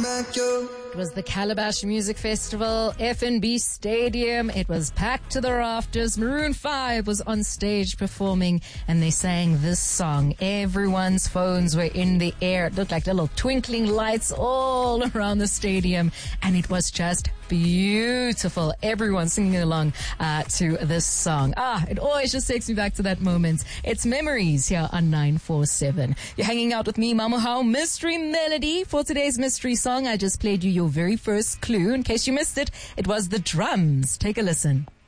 like you. It was the Calabash Music Festival, F&B Stadium. It was packed to the rafters. Maroon 5 was on stage performing, and they sang this song. Everyone's phones were in the air. It looked like little twinkling lights all around the stadium, and it was just beautiful. Everyone singing along to this song. It always just takes me back to that moment. It's Memories here on 947. You're hanging out with me, Mamuhau, Mystery Melody. For today's mystery song, I just played you your very first clue. In case you missed it, it was the drums. Take a listen.